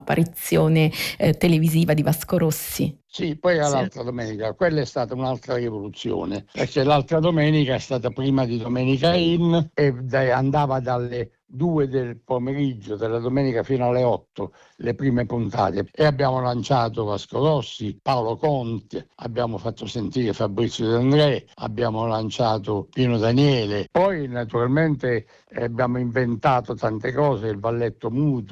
apparizione televisiva di Vasco Rossi. Sì, poi all'altra domenica, quella è stata un'altra rivoluzione, perché l'altra domenica è stata prima di Domenica In e andava dalle 2 del pomeriggio della domenica fino alle 8 le prime puntate e abbiamo lanciato Vasco Rossi, Paolo Conte, abbiamo fatto sentire Fabrizio De André, abbiamo lanciato Pino Daniele, poi naturalmente abbiamo inventato tante cose, il balletto muto,